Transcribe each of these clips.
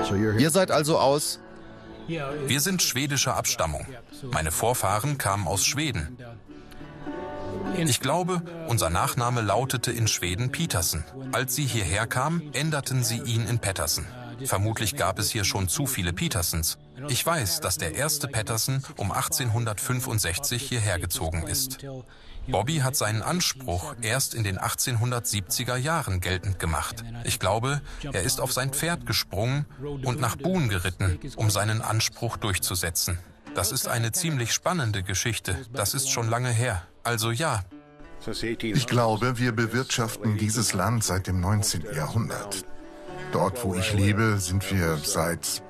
Ihr seid also aus... Wir sind schwedischer Abstammung. Meine Vorfahren kamen aus Schweden. Ich glaube, unser Nachname lautete in Schweden Petersen. Als sie hierher kamen, änderten sie ihn in Pettersen. Vermutlich gab es hier schon zu viele Petersens. Ich weiß, dass der erste Pettersen um 1865 hierher gezogen ist. Bobby hat seinen Anspruch erst in den 1870er Jahren geltend gemacht. Ich glaube, er ist auf sein Pferd gesprungen und nach Boone geritten, um seinen Anspruch durchzusetzen. Das ist eine ziemlich spannende Geschichte. Das ist schon lange her. Also ja. Ich glaube, wir bewirtschaften dieses Land seit dem 19. Jahrhundert. Dort, wo ich lebe, sind wir seit...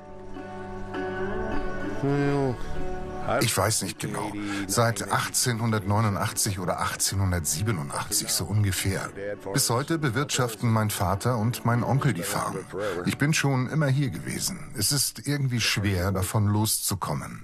Ich weiß nicht genau. Seit 1889 oder 1887 so ungefähr. Bis heute bewirtschaften mein Vater und mein Onkel die Farm. Ich bin schon immer hier gewesen. Es ist irgendwie schwer, davon loszukommen.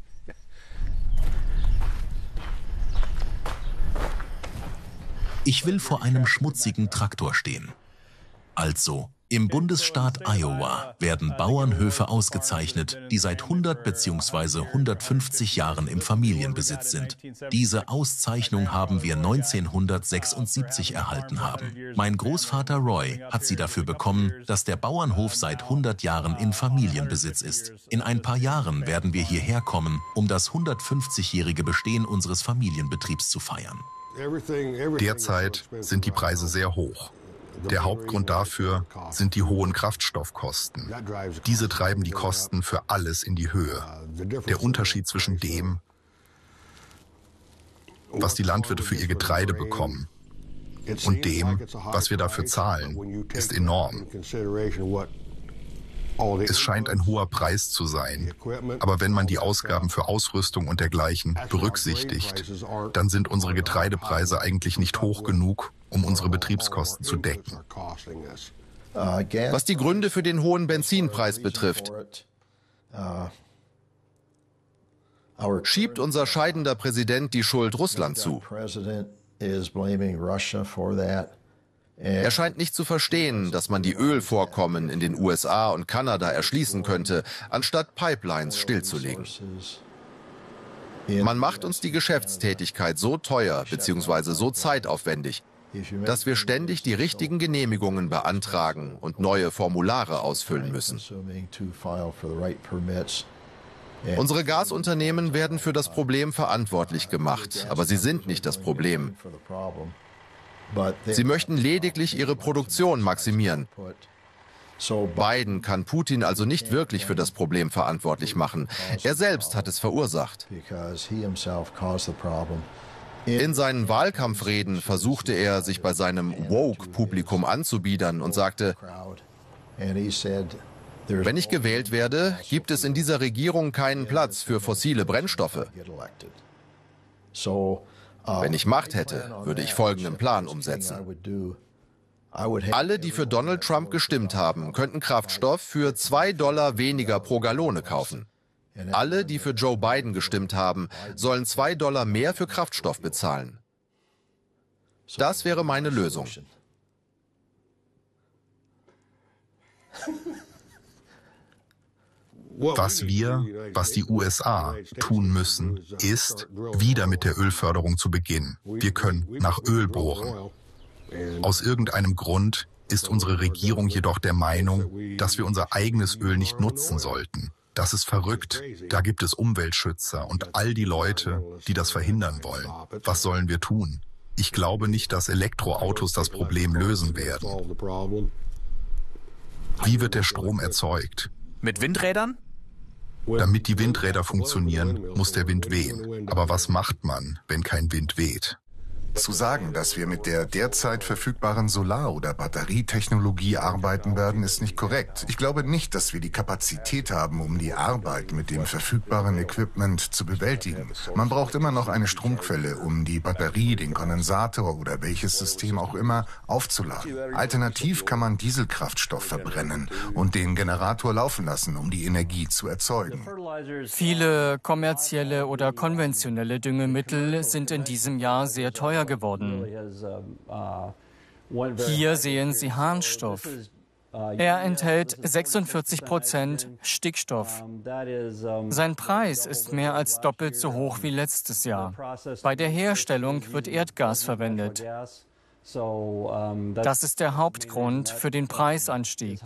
Ich will vor einem schmutzigen Traktor stehen. Also, im Bundesstaat Iowa werden Bauernhöfe ausgezeichnet, die seit 100 bzw. 150 Jahren im Familienbesitz sind. Diese Auszeichnung haben wir 1976 erhalten haben. Mein Großvater Roy hat sie dafür bekommen, dass der Bauernhof seit 100 Jahren in Familienbesitz ist. In ein paar Jahren werden wir hierher kommen, um das 150-jährige Bestehen unseres Familienbetriebs zu feiern. Derzeit sind die Preise sehr hoch. Der Hauptgrund dafür sind die hohen Kraftstoffkosten. Diese treiben die Kosten für alles in die Höhe. Der Unterschied zwischen dem, was die Landwirte für ihr Getreide bekommen, und dem, was wir dafür zahlen, ist enorm. Es scheint ein hoher Preis zu sein, aber wenn man die Ausgaben für Ausrüstung und dergleichen berücksichtigt, dann sind unsere Getreidepreise eigentlich nicht hoch genug, um unsere Betriebskosten zu decken. Was die Gründe für den hohen Benzinpreis betrifft, schiebt unser scheidender Präsident die Schuld Russland zu. Er scheint nicht zu verstehen, dass man die Ölvorkommen in den USA und Kanada erschließen könnte, anstatt Pipelines stillzulegen. Man macht uns die Geschäftstätigkeit so teuer bzw. so zeitaufwendig, dass wir ständig die richtigen Genehmigungen beantragen und neue Formulare ausfüllen müssen. Unsere Gasunternehmen werden für das Problem verantwortlich gemacht, aber sie sind nicht das Problem. Sie möchten lediglich ihre Produktion maximieren. Biden kann Putin also nicht wirklich für das Problem verantwortlich machen. Er selbst hat es verursacht. In seinen Wahlkampfreden versuchte er, sich bei seinem Woke-Publikum anzubiedern und sagte, wenn ich gewählt werde, gibt es in dieser Regierung keinen Platz für fossile Brennstoffe. Wenn ich Macht hätte, würde ich folgenden Plan umsetzen. Alle, die für Donald Trump gestimmt haben, könnten Kraftstoff für $2 weniger pro Gallone kaufen. Alle, die für Joe Biden gestimmt haben, sollen $2 mehr für Kraftstoff bezahlen. Das wäre meine Lösung. Was die USA tun müssen, ist, wieder mit der Ölförderung zu beginnen. Wir können nach Öl bohren. Aus irgendeinem Grund ist unsere Regierung jedoch der Meinung, dass wir unser eigenes Öl nicht nutzen sollten. Das ist verrückt. Da gibt es Umweltschützer und all die Leute, die das verhindern wollen. Was sollen wir tun? Ich glaube nicht, dass Elektroautos das Problem lösen werden. Wie wird der Strom erzeugt? Mit Windrädern? Damit die Windräder funktionieren, muss der Wind wehen. Aber was macht man, wenn kein Wind weht? Zu sagen, dass wir mit der derzeit verfügbaren Solar- oder Batterietechnologie arbeiten werden, ist nicht korrekt. Ich glaube nicht, dass wir die Kapazität haben, um die Arbeit mit dem verfügbaren Equipment zu bewältigen. Man braucht immer noch eine Stromquelle, um die Batterie, den Kondensator oder welches System auch immer aufzuladen. Alternativ kann man Dieselkraftstoff verbrennen und den Generator laufen lassen, um die Energie zu erzeugen. Viele kommerzielle oder konventionelle Düngemittel sind in diesem Jahr sehr teuer geworden. Hier sehen Sie Harnstoff. Er enthält 46% Stickstoff. Sein Preis ist mehr als doppelt so hoch wie letztes Jahr. Bei der Herstellung wird Erdgas verwendet. Das ist der Hauptgrund für den Preisanstieg.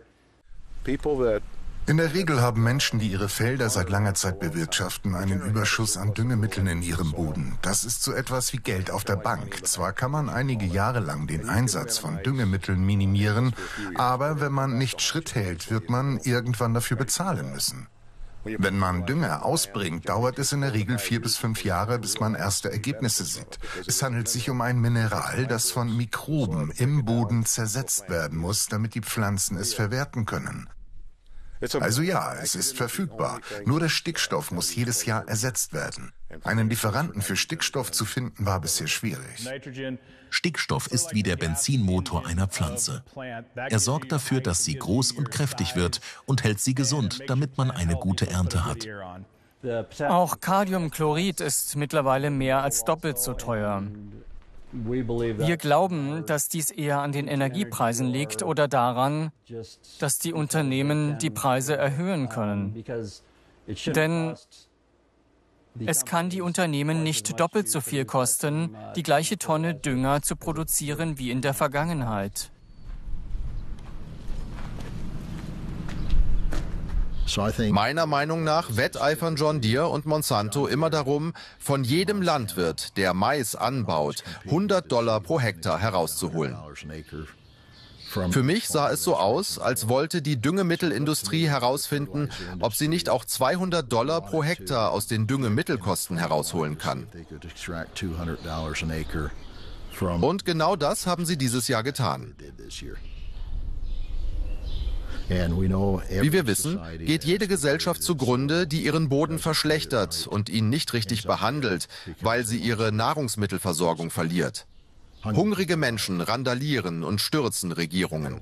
In der Regel haben Menschen, die ihre Felder seit langer Zeit bewirtschaften, einen Überschuss an Düngemitteln in ihrem Boden. Das ist so etwas wie Geld auf der Bank. Zwar kann man einige Jahre lang den Einsatz von Düngemitteln minimieren, aber wenn man nicht Schritt hält, wird man irgendwann dafür bezahlen müssen. Wenn man Dünger ausbringt, dauert es in der Regel 4 bis 5 Jahre, bis man erste Ergebnisse sieht. Es handelt sich um ein Mineral, das von Mikroben im Boden zersetzt werden muss, damit die Pflanzen es verwerten können. Also ja, es ist verfügbar. Nur der Stickstoff muss jedes Jahr ersetzt werden. Einen Lieferanten für Stickstoff zu finden, war bisher schwierig. Stickstoff ist wie der Benzinmotor einer Pflanze. Er sorgt dafür, dass sie groß und kräftig wird und hält sie gesund, damit man eine gute Ernte hat. Auch Kaliumchlorid ist mittlerweile mehr als doppelt so teuer. Wir glauben, dass dies eher an den Energiepreisen liegt oder daran, dass die Unternehmen die Preise erhöhen können. Denn es kann die Unternehmen nicht doppelt so viel kosten, die gleiche Tonne Dünger zu produzieren wie in der Vergangenheit. Meiner Meinung nach wetteifern John Deere und Monsanto immer darum, von jedem Landwirt, der Mais anbaut, $100 pro Hektar herauszuholen. Für mich sah es so aus, als wollte die Düngemittelindustrie herausfinden, ob sie nicht auch $200 pro Hektar aus den Düngemittelkosten herausholen kann. Und genau das haben sie dieses Jahr getan. Wie wir wissen, geht jede Gesellschaft zugrunde, die ihren Boden verschlechtert und ihn nicht richtig behandelt, weil sie ihre Nahrungsmittelversorgung verliert. Hungrige Menschen randalieren und stürzen Regierungen.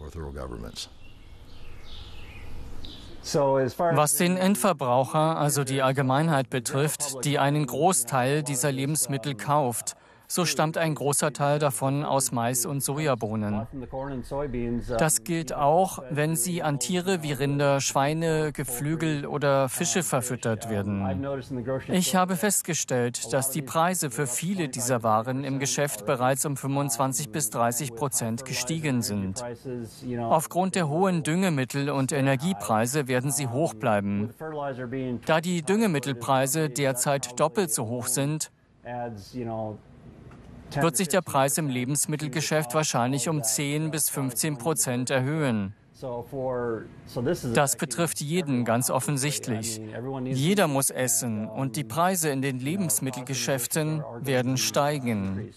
Was den Endverbraucher, also die Allgemeinheit betrifft, die einen Großteil dieser Lebensmittel kauft, so stammt ein großer Teil davon aus Mais und Sojabohnen. Das gilt auch, wenn sie an Tiere wie Rinder, Schweine, Geflügel oder Fische verfüttert werden. Ich habe festgestellt, dass die Preise für viele dieser Waren im Geschäft bereits um 25 bis 30% gestiegen sind. Aufgrund der hohen Düngemittel- und Energiepreise werden sie hoch bleiben. Da die Düngemittelpreise derzeit doppelt so hoch sind, wird sich der Preis im Lebensmittelgeschäft wahrscheinlich um 10 bis 15% erhöhen. Das betrifft jeden ganz offensichtlich. Jeder muss essen und die Preise in den Lebensmittelgeschäften werden steigen.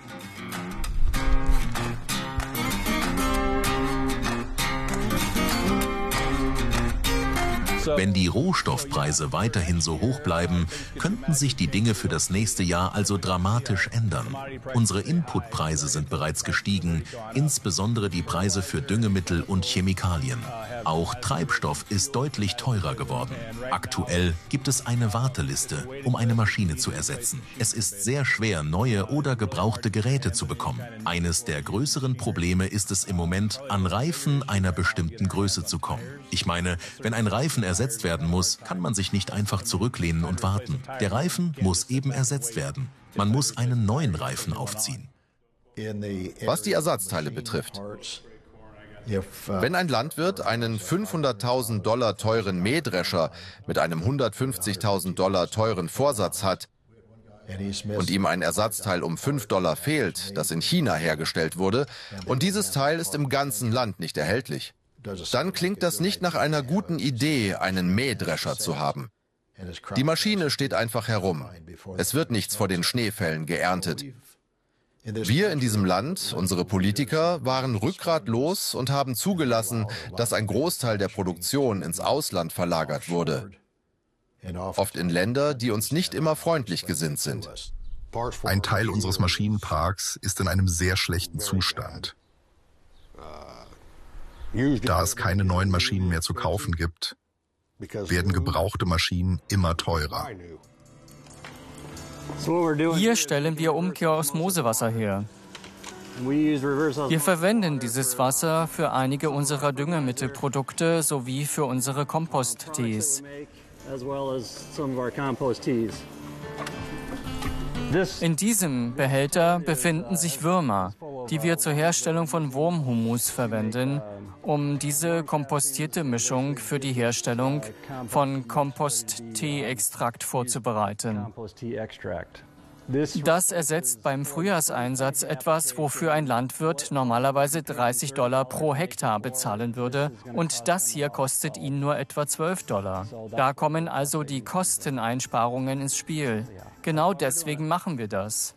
Wenn die Rohstoffpreise weiterhin so hoch bleiben, könnten sich die Dinge für das nächste Jahr also dramatisch ändern. Unsere Inputpreise sind bereits gestiegen, insbesondere die Preise für Düngemittel und Chemikalien. Auch Treibstoff ist deutlich teurer geworden. Aktuell gibt es eine Warteliste, um eine Maschine zu ersetzen. Es ist sehr schwer, neue oder gebrauchte Geräte zu bekommen. Eines der größeren Probleme ist es im Moment, an Reifen einer bestimmten Größe zu kommen. Ich meine, wenn ein Reifen ersetzt werden muss, kann man sich nicht einfach zurücklehnen und warten. Der Reifen muss eben ersetzt werden. Man muss einen neuen Reifen aufziehen. Was die Ersatzteile betrifft. Wenn ein Landwirt einen $500.000 teuren Mähdrescher mit einem $150.000 teuren Vorsatz hat und ihm ein Ersatzteil um $5 fehlt, das in China hergestellt wurde, und dieses Teil ist im ganzen Land nicht erhältlich, dann klingt das nicht nach einer guten Idee, einen Mähdrescher zu haben. Die Maschine steht einfach herum. Es wird nichts vor den Schneefällen geerntet. Wir in diesem Land, unsere Politiker, waren rückgratlos und haben zugelassen, dass ein Großteil der Produktion ins Ausland verlagert wurde. Oft in Länder, die uns nicht immer freundlich gesinnt sind. Ein Teil unseres Maschinenparks ist in einem sehr schlechten Zustand. Da es keine neuen Maschinen mehr zu kaufen gibt, werden gebrauchte Maschinen immer teurer. Hier stellen wir Umkehrosmosewasser her. Wir verwenden dieses Wasser für einige unserer Düngemittelprodukte sowie für unsere Komposttees. In diesem Behälter befinden sich Würmer, die wir zur Herstellung von Wurmhumus verwenden, um diese kompostierte Mischung für die Herstellung von Komposttee-Extrakt vorzubereiten. Das ersetzt beim Frühjahrseinsatz etwas, wofür ein Landwirt normalerweise $30 pro Hektar bezahlen würde, und das hier kostet ihn nur etwa $12. Da kommen also die Kosteneinsparungen ins Spiel. Genau deswegen machen wir das.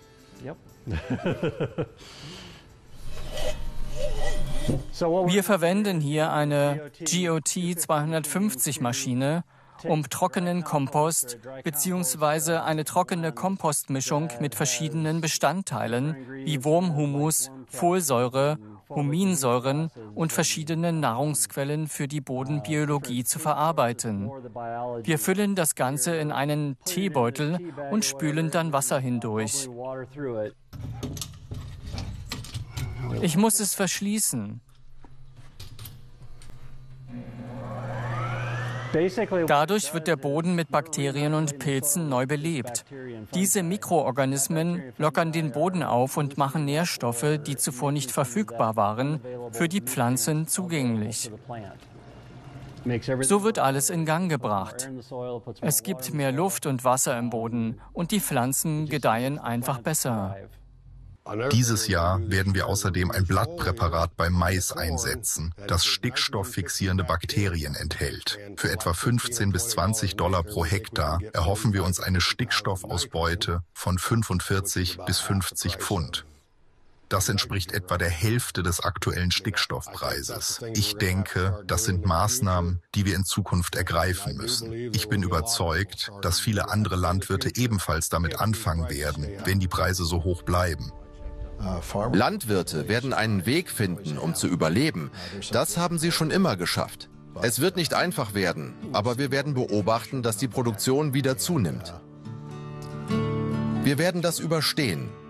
Wir verwenden hier eine GOT 250 Maschine, um trockenen Kompost bzw. eine trockene Kompostmischung mit verschiedenen Bestandteilen wie Wurmhumus, Folsäure, Huminsäuren und verschiedenen Nahrungsquellen für die Bodenbiologie zu verarbeiten. Wir füllen das Ganze in einen Teebeutel und spülen dann Wasser hindurch. Ich muss es verschließen. Dadurch wird der Boden mit Bakterien und Pilzen neu belebt. Diese Mikroorganismen lockern den Boden auf und machen Nährstoffe, die zuvor nicht verfügbar waren, für die Pflanzen zugänglich. So wird alles in Gang gebracht. Es gibt mehr Luft und Wasser im Boden und die Pflanzen gedeihen einfach besser. Dieses Jahr werden wir außerdem ein Blattpräparat beim Mais einsetzen, das stickstofffixierende Bakterien enthält. Für etwa $15 bis $20 pro Hektar erhoffen wir uns eine Stickstoffausbeute von 45 bis 50 Pfund. Das entspricht etwa der Hälfte des aktuellen Stickstoffpreises. Ich denke, das sind Maßnahmen, die wir in Zukunft ergreifen müssen. Ich bin überzeugt, dass viele andere Landwirte ebenfalls damit anfangen werden, wenn die Preise so hoch bleiben. Landwirte werden einen Weg finden, um zu überleben. Das haben sie schon immer geschafft. Es wird nicht einfach werden, aber wir werden beobachten, dass die Produktion wieder zunimmt. Wir werden das überstehen.